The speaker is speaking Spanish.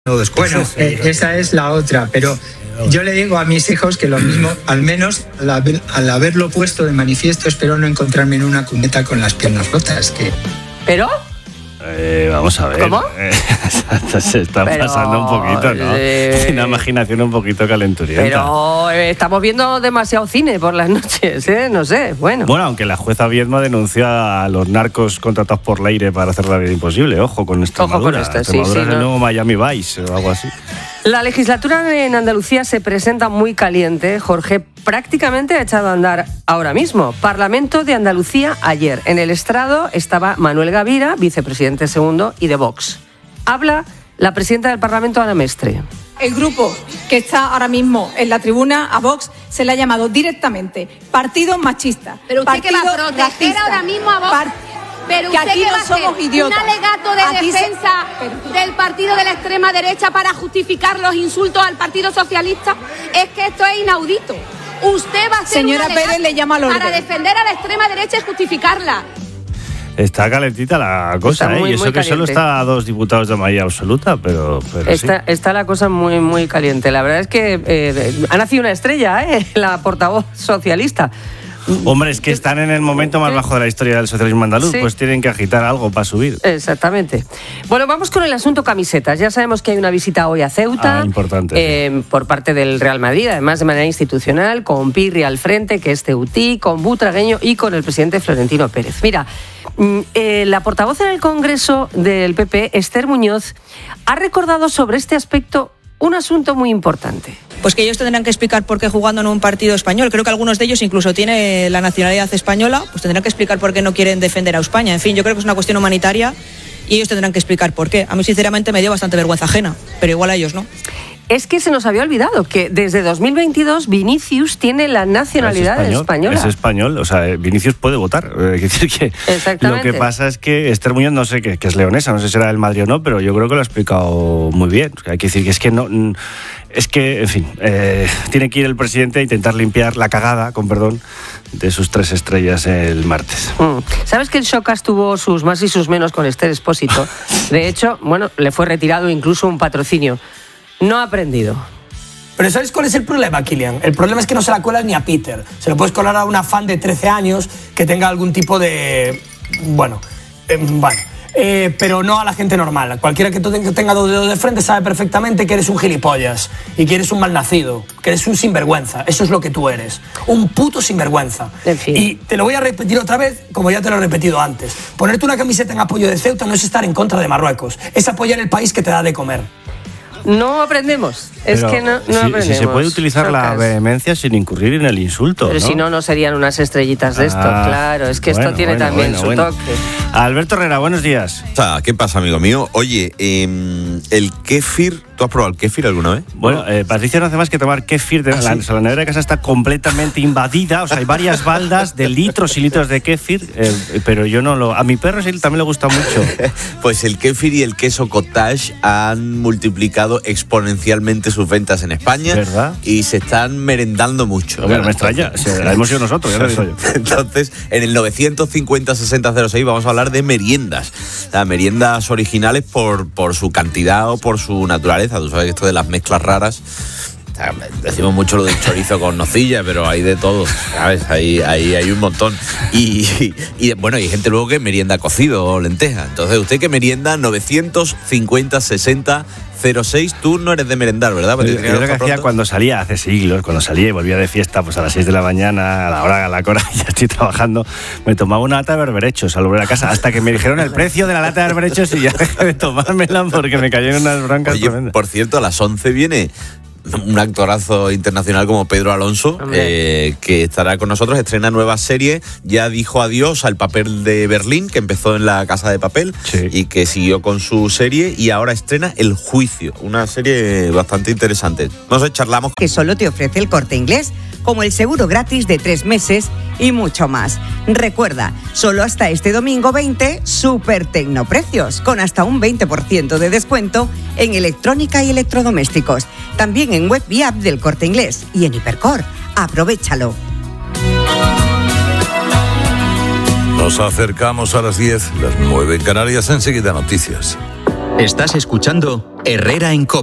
Bueno, esa es la otra, pero yo le digo a mis hijos que lo mismo, al menos al haberlo puesto de manifiesto, espero no encontrarme en una cuneta con las piernas rotas. ¿Pero? Vamos a ver. ¿Cómo? Se está pasando un poquito, ¿no? Una imaginación un poquito calenturienta. Pero estamos viendo demasiado cine por las noches, no sé, bueno. Bueno, aunque la jueza Viedma denunció a los narcos contratados por Leire para hacer la vida imposible. Ojo con Extremadura. Ojo con esto, Extremadura sí, es el nuevo Miami Vice o algo así. La legislatura en Andalucía se presenta muy caliente. Jorge, prácticamente ha echado a andar ahora mismo. Parlamento de Andalucía ayer. En el estrado estaba Manuel Gavira, vicepresidente segundo y de Vox. Habla la presidenta del Parlamento, Ana Mestre. El grupo que está ahora mismo en la tribuna, a Vox, se le ha llamado directamente partido machista. Pero usted que va a proteger racista, ahora mismo a Vox. Pero que usted aquí que va no a hacer somos idiotas. un alegato de defensa del partido de la extrema derecha para justificar los insultos al Partido Socialista, es que esto es inaudito. Usted va a hacer Señora un alegato Pérez le llama al orden para defender a la extrema derecha y justificarla. Está calentita la cosa, muy, y eso muy que caliente. solo está a 2 diputados de mayoría absoluta, pero Está la cosa muy, muy caliente. La verdad es que ha nacido una estrella, la portavoz socialista. Hombre, es que están en el momento más bajo de la historia del socialismo andaluz, pues tienen que agitar algo para subir. Exactamente. Bueno, vamos con el asunto camisetas. Ya sabemos que hay una visita hoy a Ceuta. Importante. Por parte del Real Madrid, además de manera institucional, con Pirri al frente, que es ceutí, con Butragueño y con el presidente Florentino Pérez. Mira, la portavoz en el Congreso del PP, Esther Muñoz, ha recordado sobre este aspecto un asunto muy importante. Pues que ellos tendrán que explicar por qué jugando en un partido español, creo que algunos de ellos incluso tienen la nacionalidad española, pues tendrán que explicar por qué no quieren defender a España. En fin, yo creo que es una cuestión humanitaria y ellos tendrán que explicar por qué. A mí sinceramente me dio bastante vergüenza ajena, pero igual a ellos no. Es que se nos había olvidado que desde 2022 Vinicius tiene la nacionalidad española. Es español, o sea, Vinicius puede votar. Quiere decir que lo que pasa es que Esther Muñoz, no sé, que es leonesa, no sé si será del Madrid o no, pero yo creo que lo ha explicado muy bien. Hay que decir que es que no... Es que, en fin, tiene que ir el presidente a intentar limpiar la cagada, con perdón, de sus 3 estrellas el martes. ¿Sabes que el Showcast tuvo sus más y sus menos con Esther Expósito? De hecho, bueno, le fue retirado incluso un patrocinio. No ha aprendido. Pero ¿sabes cuál es el problema, Kilian? El problema es que no se la cuelas ni a Peter. Se lo puedes colar a una fan de 13 años que tenga algún tipo de... pero no a la gente normal. Cualquiera que tenga 2 dedos de frente sabe perfectamente que eres un gilipollas y que eres un malnacido, que eres un sinvergüenza. Eso es lo que tú eres. Un puto sinvergüenza. En fin. Y te lo voy a repetir otra vez, como ya te lo he repetido antes. Ponerte una camiseta en apoyo de Ceuta no es estar en contra de Marruecos. Es apoyar el país que te da de comer. No aprendemos. Es que no aprendemos. Si se puede utilizar la vehemencia sin incurrir en el insulto. Pero si no serían unas estrellitas de esto. Claro, es que esto tiene también su toque. Alberto Herrera, buenos días. ¿Qué pasa, amigo mío? Oye, el kéfir, ¿tú has probado el kéfir alguna vez? Bueno, Patricia no hace más que tomar kéfir. La nevera de casa está completamente invadida. O sea, hay varias baldas de litros y litros de kéfir, pero yo no lo... A mi perro sí, también le gusta mucho. Pues el kéfir y el queso cottage han multiplicado exponencialmente sus ventas en España. ¿Verdad? Y se están merendando mucho. Bueno, me extraña. La hemos sido nosotros, ya lo digo yo. Entonces, en el 950-6006 vamos a hablar de meriendas. Meriendas originales por su cantidad o por su naturaleza. Tú sabes que esto de las mezclas raras... Decimos mucho lo del chorizo con nocilla, pero hay de todo, ¿sabes? Hay un montón. Y bueno, hay gente luego que merienda cocido o lenteja. Entonces, usted que merienda 950-60-06, tú no eres de merendar, ¿verdad? Yo lo que hacía cuando salía, hace siglos, cuando salía y volvía de fiesta, pues a las 6 de la mañana, a la hora ya estoy trabajando, me tomaba una lata de berberechos al volver a casa, hasta que me dijeron el precio de la lata de berberechos y ya dejé de tomármela porque me cayeron unas broncas tremendas. Por cierto, a las 11 viene un actorazo internacional como Pedro Alonso, que estará con nosotros, estrena nueva serie, ya dijo adiós al papel de Berlín, que empezó en La Casa de Papel, y que siguió con su serie, y ahora estrena El Juicio, una serie bastante interesante. Nos charlamos. Que solo te ofrece El Corte Inglés, como el seguro gratis de 3 meses y mucho más. Recuerda, solo hasta este domingo 20, super tecnoprecios, con hasta un 20% de descuento en electrónica y electrodomésticos. También en web y app del Corte Inglés y en Hipercor. Aprovechalo. Nos acercamos a las 10, las 9 en Canarias, enseguida noticias. Estás escuchando Herrera en COPE.